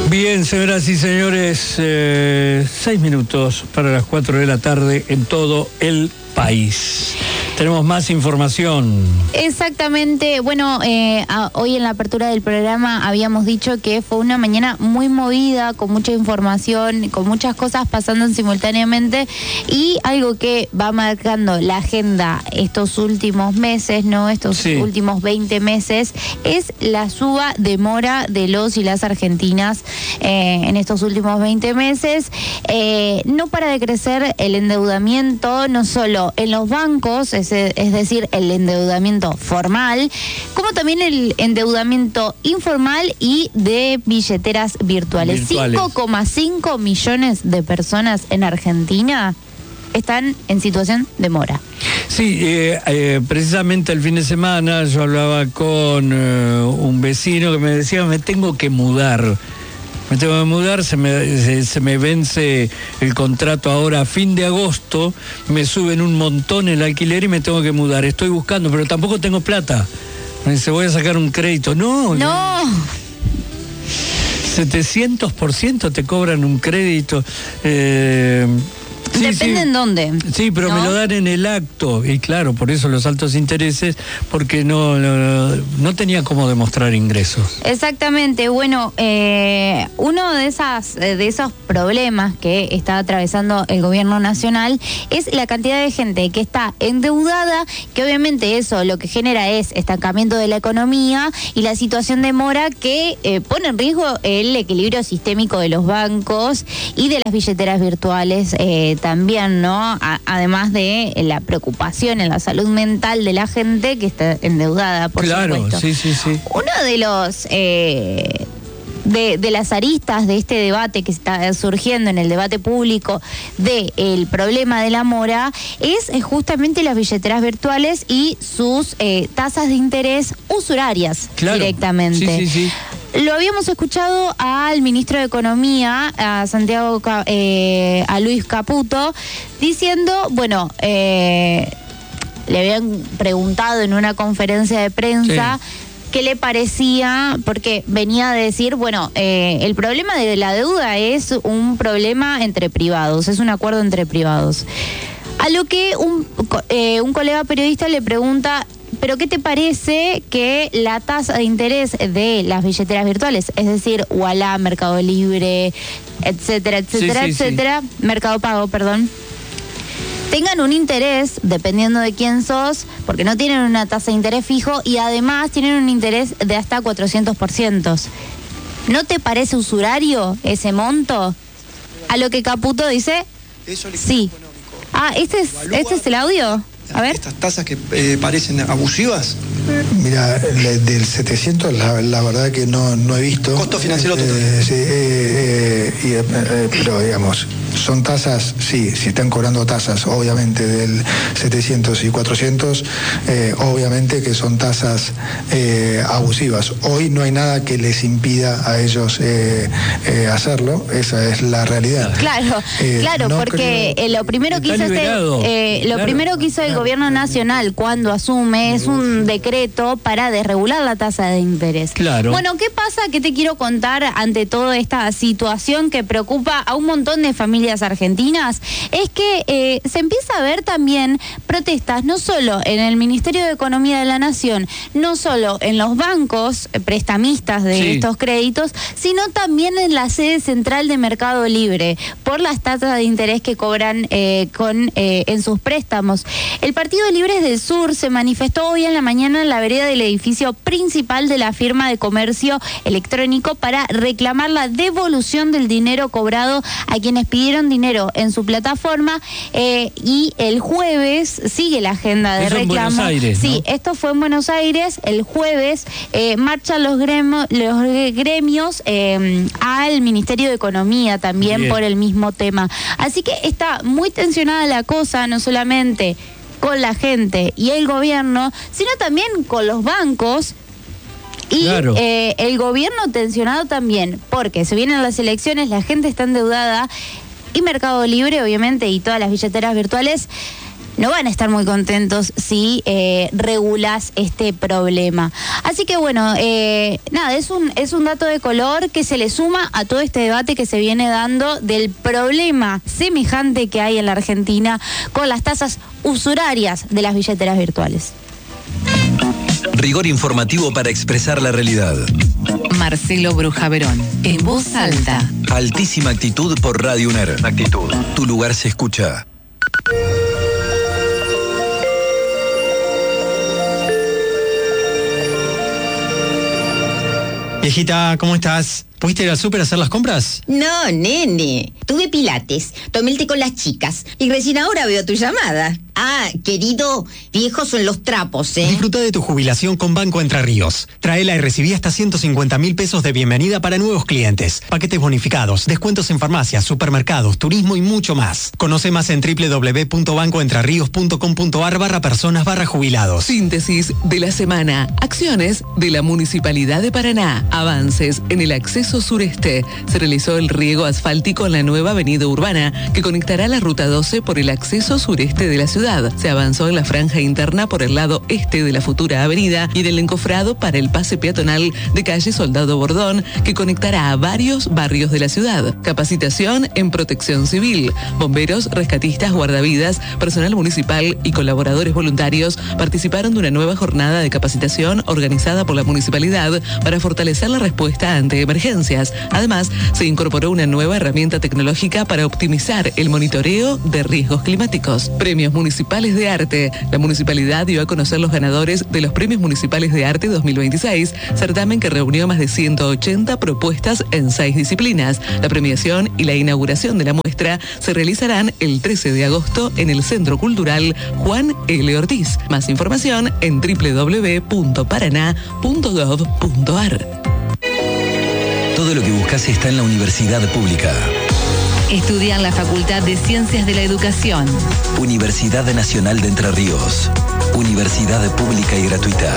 Bien, señoras y señores, 6 minutos para las 4 de la tarde en todo el país. Tenemos más información. Exactamente. Bueno, hoy en la apertura del programa habíamos dicho que fue una mañana muy movida, con mucha información, con muchas cosas pasando simultáneamente, y algo que va marcando la agenda estos últimos meses, ¿no? Estos últimos 20 meses, es la suba de mora de los y las argentinas en estos últimos 20 meses. No para de crecer el endeudamiento, no solo en los bancos, es decir, el endeudamiento formal, como también el endeudamiento informal y de billeteras virtuales. 5,5 millones de personas en Argentina están en situación de mora. Sí, precisamente el fin de semana yo hablaba con un vecino que me decía, me tengo que mudar, se me vence el contrato ahora a fin de agosto, me suben un montón el alquiler y me tengo que mudar, estoy buscando, pero tampoco tengo plata. Me dice, voy a sacar un crédito. No. 700% te cobran un crédito. Depende en dónde. Sí, pero ¿no? Me lo dan en el acto. Y claro, por eso los altos intereses, porque no tenía cómo demostrar ingresos. Exactamente. Bueno, uno de esos problemas que está atravesando el gobierno nacional es la cantidad de gente que está endeudada, que obviamente eso lo que genera es estancamiento de la economía y la situación de mora que pone en riesgo el equilibrio sistémico de los bancos y de las billeteras virtuales también, ¿no? Además de la preocupación en la salud mental de la gente que está endeudada, por supuesto. Claro, sí. Uno de los de las aristas de este debate que está surgiendo en el debate público del problema de la mora es justamente las billeteras virtuales y sus tasas de interés usurarias directamente. Sí. Lo habíamos escuchado al ministro de Economía, a a Luis Caputo, diciendo, bueno, le habían preguntado en una conferencia de prensa qué le parecía, porque venía a decir, bueno, el problema de la deuda es un problema entre privados, es un acuerdo entre privados. A lo que un colega periodista le pregunta, ¿pero qué te parece que la tasa de interés de las billeteras virtuales, es decir, Ualá, Mercado Libre, etcétera, Mercado Pago, perdón, tengan un interés, dependiendo de quién sos, porque no tienen una tasa de interés fijo y además tienen un interés de hasta 400%? ¿No te parece usurario ese monto? A lo que Caputo dice, sí. ¿Este es el audio? A ver. Estas tasas que parecen abusivas. Mira, del 700 la verdad que no he visto. Costo financiero total. Pero digamos, son tasas, sí, si están cobrando tasas, obviamente del 700 y 400, obviamente que son tasas abusivas. Hoy no hay nada que les impida a ellos hacerlo, esa es la realidad. Claro, porque lo primero que hizo el gobierno nacional cuando asume es un decreto para desregular la tasa de interés. Claro. Bueno, ¿qué pasa? ¿Qué te quiero contar ante toda esta situación que preocupa a un montón de familias argentinas? Es que se empieza a ver también protestas, no solo en el Ministerio de Economía de la Nación, no solo en los bancos prestamistas de estos créditos, sino también en la sede central de Mercado Libre, por las tasas de interés que cobran en sus préstamos. El Partido Libres del Sur se manifestó hoy en la mañana en la vereda del edificio principal de la firma de comercio electrónico para reclamar la devolución del dinero cobrado a quienes pidieron dinero en su plataforma, y el jueves sigue la agenda de reclamo. En Buenos Aires, ¿no? Sí, esto fue en Buenos Aires. El jueves marchan los gremios al Ministerio de Economía también por el mismo tema. Así que está muy tensionada la cosa, no solamente con la gente y el gobierno, sino también con los bancos y el gobierno tensionado también, porque se vienen las elecciones, la gente está endeudada y Mercado Libre, obviamente, y todas las billeteras virtuales no van a estar muy contentos si regulas este problema. Así que bueno, nada, es un dato de color que se le suma a todo este debate que se viene dando del problema semejante que hay en la Argentina con las tasas usurarias de las billeteras virtuales. Rigor informativo para expresar la realidad. Marcelo Brujaverón, en voz alta. Altísima actitud por Radio UNER. Actitud. Tu lugar se escucha. Viejita, ¿cómo estás? ¿Pudiste ir al súper a hacer las compras? No, nene. Tuve pilates, tomé el té con las chicas y recién ahora veo tu llamada. Ah, querido, viejos son los trapos, ¿eh? Disfruta de tu jubilación con Banco Entre Ríos. Traela y recibí hasta 150.000 pesos de bienvenida para nuevos clientes. Paquetes bonificados, descuentos en farmacias, supermercados, turismo y mucho más. Conoce más en www.bancoentrerrios.com.ar/personas/jubilados. Síntesis de la semana. Acciones de la Municipalidad de Paraná. Avances en el acceso sureste. Se realizó el riego asfáltico en la nueva avenida urbana que conectará la ruta 12 por el acceso sureste de la ciudad. Se avanzó en la franja interna por el lado este de la futura avenida y en el encofrado para el pase peatonal de calle Soldado Bordón que conectará a varios barrios de la ciudad. Capacitación en protección civil. Bomberos, rescatistas, guardavidas, personal municipal y colaboradores voluntarios participaron de una nueva jornada de capacitación organizada por la municipalidad para fortalecer la respuesta ante emergencias. Además, se incorporó una nueva herramienta tecnológica para optimizar el monitoreo de riesgos climáticos. Premios municipales de arte. La municipalidad dio a conocer los ganadores de los Premios Municipales de Arte 2026, certamen que reunió más de 180 propuestas en 6 disciplinas. La premiación y la inauguración de la muestra se realizarán el 13 de agosto en el Centro Cultural Juan L. Ortiz. Más información en www.paraná.gov.ar. Todo lo que buscas está en la universidad pública. Estudia en la Facultad de Ciencias de la Educación. Universidad Nacional de Entre Ríos. Universidad pública y gratuita.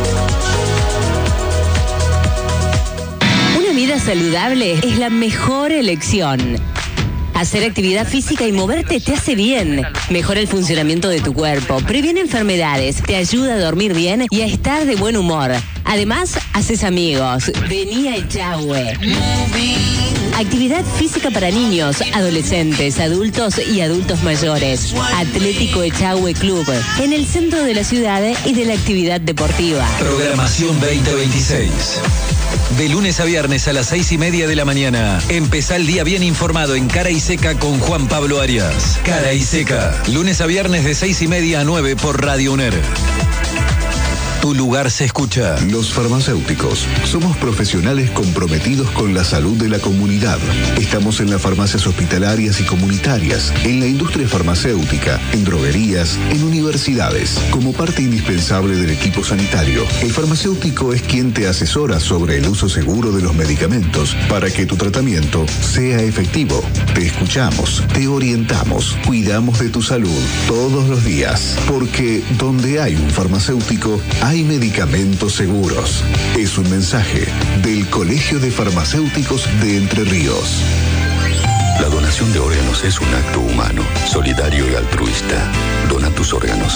Una vida saludable es la mejor elección. Hacer actividad física y moverte te hace bien. Mejora el funcionamiento de tu cuerpo, previene enfermedades, te ayuda a dormir bien y a estar de buen humor. Además, haces amigos. Vení a Echagüe. Actividad física para niños, adolescentes, adultos y adultos mayores. Atlético Echagüe Club, en el centro de la ciudad y de la actividad deportiva. Programación 2026. De lunes a viernes a las 6:30 de la mañana. Empezá el día bien informado en Cara y Seca con Juan Pablo Arias. Cara y Seca. Lunes a viernes de 6:30 a 9 por Radio UNER. Tu lugar se escucha. Los farmacéuticos somos profesionales comprometidos con la salud de la comunidad. Estamos en las farmacias hospitalarias y comunitarias, en la industria farmacéutica, en droguerías, en universidades. Como parte indispensable del equipo sanitario, el farmacéutico es quien te asesora sobre el uso seguro de los medicamentos para que tu tratamiento sea efectivo. Te escuchamos, te orientamos, cuidamos de tu salud todos los días, porque donde hay un farmacéutico, hay medicamentos seguros. Es un mensaje del Colegio de Farmacéuticos de Entre Ríos. La donación de órganos es un acto humano, solidario y altruista. Dona tus órganos.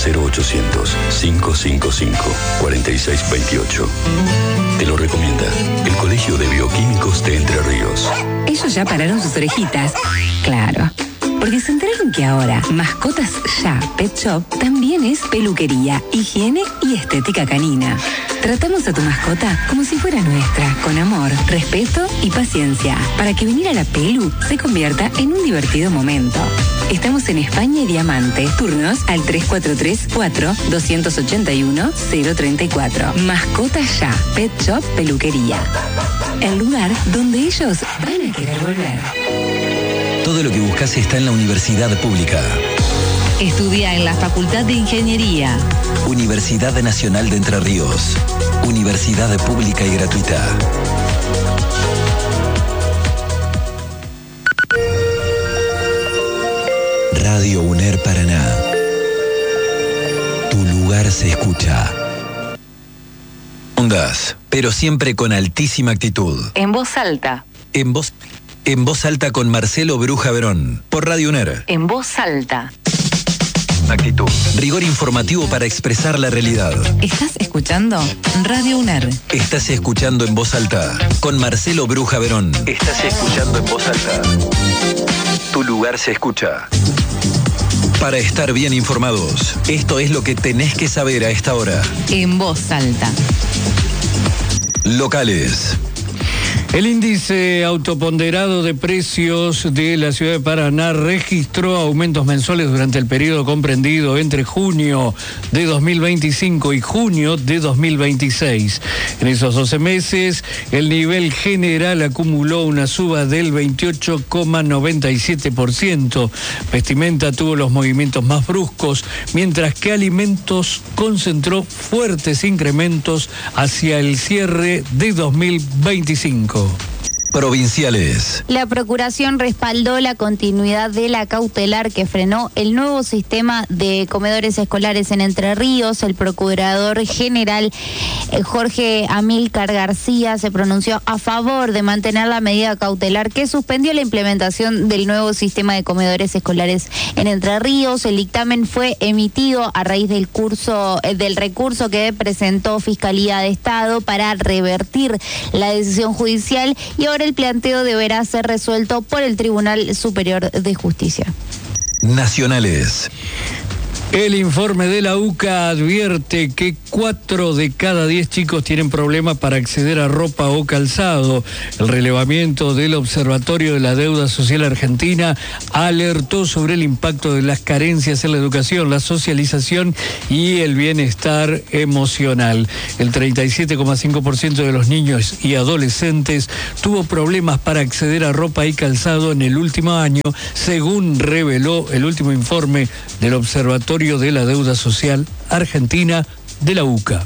0800-555-4628. Te lo recomienda el Colegio de Bioquímicos de Entre Ríos. Ellos ya pararon sus orejitas. Claro. Porque se enteraron que ahora Mascotas Ya Pet Shop también es peluquería, higiene y estética canina. Tratamos a tu mascota como si fuera nuestra, con amor, respeto y paciencia, para que venir a la pelu se convierta en un divertido momento. Estamos en España y Diamante. Turnos al 3434-281-034. Mascotas Ya Pet Shop Peluquería. El lugar donde ellos van a querer volver. Todo lo que buscas está en la universidad pública. Estudia en la Facultad de Ingeniería. Universidad Nacional de Entre Ríos. Universidad pública y gratuita. Radio UNER Paraná. Tu lugar se escucha. Ondas, pero siempre con altísima actitud. En voz alta. En voz alta con Marcelo Brujaverón. Por Radio UNER. En voz alta. actitud. Rigor informativo para expresar la realidad. ¿Estás escuchando Radio UNER? Estás escuchando En Voz Alta con Marcelo Bruja Verón. Estás escuchando En Voz Alta. Tu lugar se escucha. Para estar bien informados, esto es lo que tenés que saber a esta hora. En Voz Alta. Locales. El índice autoponderado de precios de la ciudad de Paraná registró aumentos mensuales durante el periodo comprendido entre junio de 2025 y junio de 2026. En esos 12 meses, el nivel general acumuló una suba del 28,97%. Vestimenta tuvo los movimientos más bruscos, mientras que alimentos concentró fuertes incrementos hacia el cierre de 2025. Provinciales. La Procuración respaldó la continuidad de la cautelar que frenó el nuevo sistema de comedores escolares en Entre Ríos. El Procurador General Jorge Amílcar García se pronunció a favor de mantener la medida cautelar que suspendió la implementación del nuevo sistema de comedores escolares en Entre Ríos. El dictamen fue emitido a raíz del recurso que presentó Fiscalía de Estado para revertir la decisión judicial, y ahora el planteo deberá ser resuelto por el Tribunal Superior de Justicia. Nacionales. El informe de la UCA advierte que 4 de cada 10 chicos tienen problemas para acceder a ropa o calzado. El relevamiento del Observatorio de la Deuda Social Argentina alertó sobre el impacto de las carencias en la educación, la socialización y el bienestar emocional. El 37,5% de los niños y adolescentes tuvo problemas para acceder a ropa y calzado en el último año, según reveló el último informe del Observatorio de la Deuda Social Argentina de la UCA.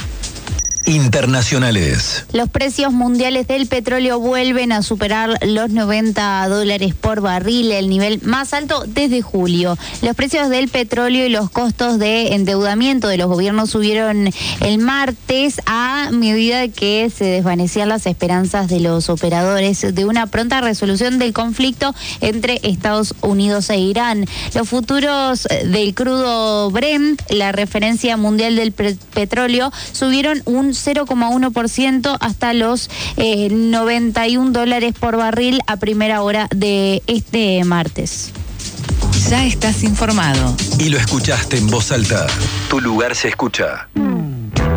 Internacionales. Los precios mundiales del petróleo vuelven a superar los $90 por barril, el nivel más alto desde julio. Los precios del petróleo y los costos de endeudamiento de los gobiernos subieron el martes a medida que se desvanecían las esperanzas de los operadores de una pronta resolución del conflicto entre Estados Unidos e Irán. Los futuros del crudo Brent, la referencia mundial del petróleo, subieron un 0,1% hasta los $91 por barril a primera hora de este martes. Ya estás informado. Y lo escuchaste en Voz Alta. Tu lugar se escucha.